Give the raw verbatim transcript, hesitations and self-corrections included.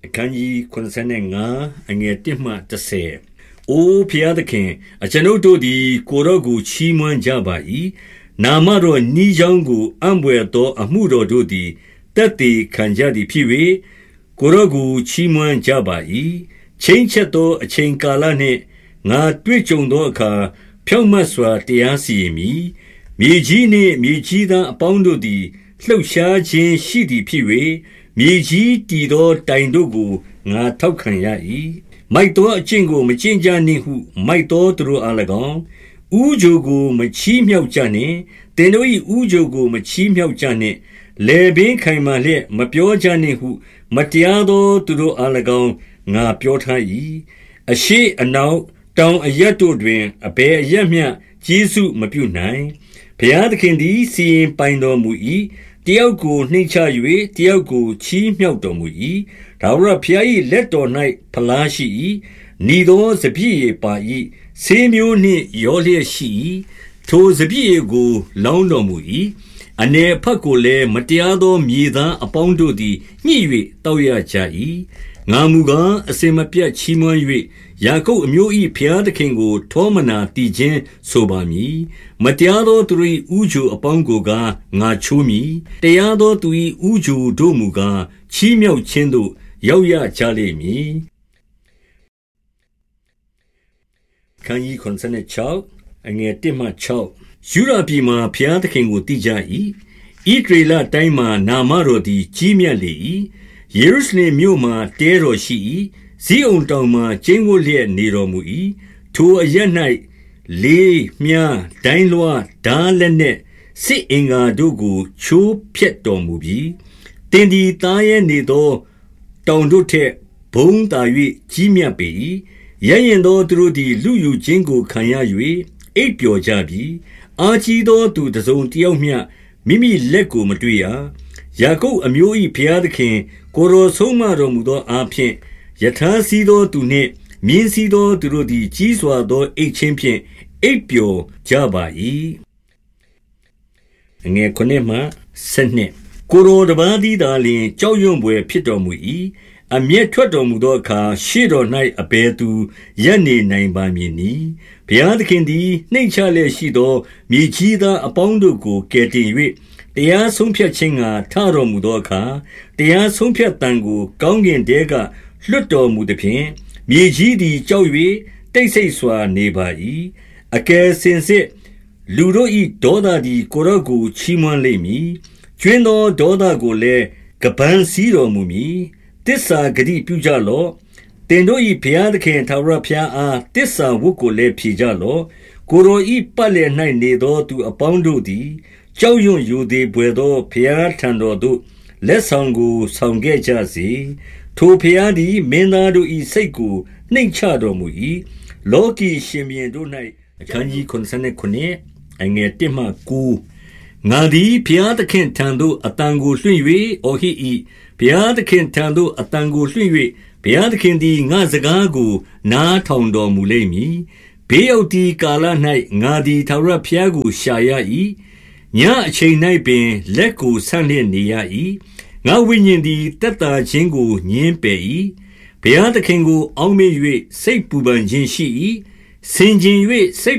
အခန်းကြီးခုနစ်ဆယ်ငါးအငယ်တစ်မှတစ်ဆယ်အိုဖျားသခင်အကျွန်ုပ်တို့သည်ကိုရော့ကိုချီးမွမ်းကြပါ၏နာမတော်နီးချောင်းကိုအံ့ဘွယ်သောအမှုတော်တို့သည်တက်တည်ခံကြသည်ဖြစ်၍ကိုရော့ကိုချီးမွမ်းကြပါ၏ချိန်ချက်သောအချိန်ကာလနှင့်ငါတွေ့ကြုံသောအခါဖြောင့်မတ်စွာတရားစီရင်မည်မြေကြီးနှင့်မြေကြီးသားအပေါင်းတို့သည်လှုပ်ရှားခြင်းရှိသည်ဖြစ်၍မြေကြီးတည်သောတိုင်တို့ကိုငါထောက်ခံရ၏မိုက်သောအကျင့်ကိုမကျင့်ကြနှင့်ဟုမိုက်သောသူတို့အား၎င်းဥကြိုကိုမချီးမြှောက်ကြနှင့်တင်တို့၏ဥကြိုကိုမချီးမြှောက်ကြနှင့်လေပင်ခိုင်မာလျက်မပြောကြနှင့်ဟုမတရားသောသူတို့အား၎င်းငါပြောထား၏အရှိအနောက်တောင်အရက်တို့တွင်အဘယ်အရက်မျှကျေးဇူးမပြုနိုင်ဘုရားသခင်သည်စီရင်ပိုင်တော်မူ၏တယောက်ကိုနှိမ့်ချ၍တယောက်ကိုချီးမြှောက်တော်မူ၏ဒါဝရဘုရား၏လက်တော်၌ဖလားရှိ၏ဤသောစပြည့်ရပါ၏ဆေးမျိုးနှင့်ရောလျက်ရှိ၏ထိုစပြည့်ကိုလောင်းတော်မူ၏အနေဖက်ကိုလည်းမတရားသောမြေသားအပေါင်းတို့သည်ညှိ၍တောက်ရကြ၏ငါမူကားအစင်မပြတ်ချီးမွမ်း၍ယာကုပ်အမျိုး၏ဘုရားသခင်ကိုထောမနာတည်ခြင်းဆိုပါမည်မတရားသောသူ၏ဥကြိုအပေါင်းကိုကားငါချိုးမည်တရားသောသူ၏ဥကြိုတို့မူကားချီးမြှောက်ခြင်းသို့ရောက်ရကြလိမ့်မည်ခန်းကြီးခုနစ်ဆယ်ခြောက်အငယ်တစ်မှခြောက်ယူရပြည်မှာဘုရားသခင်ကိုတည်ကြ၏ဣသရေလတိုင်းမှာနာမတော်သည်ကြီးမြတ်လေ၏ယေရုရှလင်မြို့မှာတဲတော်ရှိ၏ဇိအုန်တောင်မှာကျင်းဝတ်လျက်နေတော်မူ၏ထိုအရက်၌လေးမြားဒိုင်းလွှားဓာလက်နှင့်စစ်အင်္ဂါတို့ကိုချိုးဖျက်တော်မူပြီးတင်ဒီသားရဲနေသောတောင်တို့ထက်ဘုံသာ၍ကြီးမြတ်ပေ၏ရရင်သောသူတို့သည်လူယူခြင်းကိုခံရ၍အိပ်ပျော်ကြပြီအာကြီးသောသူတစ်စုံတစ်ယောက်မျှမိမိလက်ကိုမတွေ့ရယာကုပ်အမျိုး၏ဘုရားသခင်ကိုယ်တော်ဆုံးမတော်မူသောအားဖြင့်ယထာစီသောသူနှင့်မြင်းစီသောသူတို့သည်ကြီးစွာသောအိတ်ချင်းဖြင့်အိပ်ပျော်ကြပါ၏ငယ်ခုနှစ်မှဆယ်နှစ်ကိုယ်တော်တပါးသည်သာလျှင်ကြောက်ရွံ့ဖွယ်ဖြစ်တော်မူ၏အမျက်ထွက်တော်မူသောအခါရှေ့တော်၌အဘယ်သူရပ်နေနိုင်ပါမည်နည်းဘုရားသခင်သည်နှိမ့်ချလျက်ရှိသောမြေကြီးသားအပေါင်းတို့ကိုကယ်တင်၍တရားဆုံးဖြတ်ခြင်းကထတော်မူသောအခါတရားဆုံးဖြတ်တန်ကိုကောင်းကင်တဲကလွတ်တော်မူသည်ဖြင့်မြေကြီးသည်ကြောက်၍တိတ်ဆိတ်စွာနေပါ၏အကယ်စင်စစ်လူတို့၏ဒေါသသည်ကိုရော့ကိုချီးမွမ်းလိမ့်မည်ကျွင်းသောဒေါသကိုလည်းကပန်းစည်းတော်မူမည်တစ္ဆာဂတိပြုကြလော့တင်တို့၏ဘုရားသခင်ထာဝရဘုရားအားတစ္ဆာဝတ်ကိုလည်းဖြေကြလော့ကိုရော၏ပတ်လည်၌နေသောသူအပေါင်းတို့သည်ကြောက်ရွံ့ယိုသေးပွေသောဘုရားထံတော်သို့လက်ဆောင်ကိုဆောင်ခဲ့ကြစေထိုဘုရားသည်မင်းသားတို့၏စိတ်ကိုနှိမ့်ချတော်မူ၏လောကီရှင်ဘုရင်တို့၌အခန်းကြီးခုနစ်ဆယ်ခုအငယ်တစ်မှကိုးငါသည်ဘုရားသခင်ထံသို့အတန်ကိုလွှင့်၍အော်ဟစ်၏ဘုရားသခင်ထံသို့အတန်ကိုလွှင့်၍ဘုရားသခင်သည်ငါစကားကိုနားထောင်တော်မူလိမ့်မည်ဘေးရောက်တီကာလ၌ငါသည်ထာဝရဘုရားကိုရှာရ၏ညအချိန်၌ပင်လက်ကိုဆန့်လျက်နေရ၏ငါဝိညာဉ်သည်တက်တာခြင်းကိုညှင်းပယ်၏ဘုရားသခင်ကိုအောက်မေ့၍စိတ်ပူပန်ခြင်းရှိ၏ဆင်ခြင်၍စိတ်